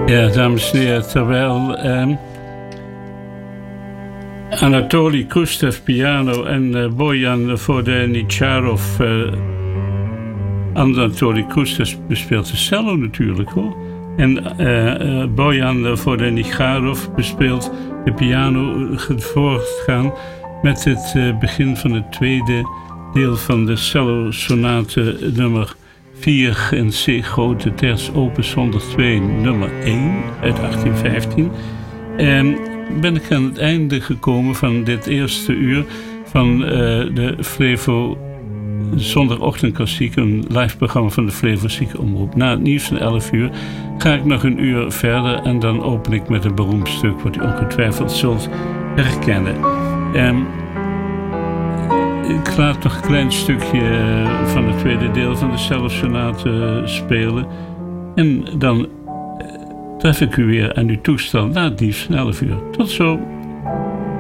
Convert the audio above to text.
Ja, dames en heren, terwijl Anatoly Krustev piano en Bojan Vodenicharov, Anatoly Krustev bespeelt de cello natuurlijk hoor. En Bojan Vodenicharov bespeelt de piano voortgaan met het begin van het tweede deel van de cello-sonate nummer 4 in C grote terts opus 102 nummer 1 uit 1815. En ben ik aan het einde gekomen van dit eerste uur van de Flevo zondagochtendklassiek, een live programma van de Flevo Ziekenomroep. Na het nieuws van 11 uur ga ik nog een uur verder en dan open ik met een beroemd stuk wat u ongetwijfeld zult herkennen. Ik laat nog een klein stukje van het tweede deel van de cello-sonate spelen. En dan tref ik u weer aan uw toestel na het nieuws van 11 uur. Tot zo.